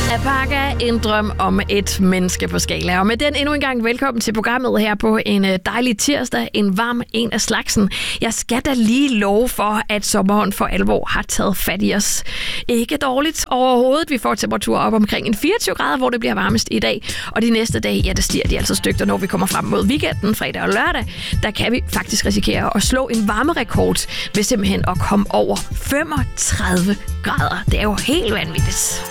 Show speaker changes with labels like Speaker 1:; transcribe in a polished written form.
Speaker 1: Apaga, en drøm om et menneske på skala. Og med den endnu en gang velkommen til programmet her på en dejlig tirsdag. En varm en af slagsen. Jeg skal da lige love for, at sommeren for alvor har taget fat i os. Ikke dårligt overhovedet. Vi får temperaturer op omkring en 24 grader, hvor det bliver varmest i dag. Og de næste dage, ja, der stiger de altså stykter, når vi kommer frem mod weekenden, fredag og lørdag. Der kan vi faktisk risikere at slå en varmerekord ved simpelthen at komme over 35 grader. Det er jo helt vanvittigt.